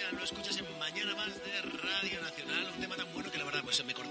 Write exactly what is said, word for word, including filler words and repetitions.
Lo escuchas en Mañana Más de Radio Nacional. Un tema tan bueno que la verdad pues me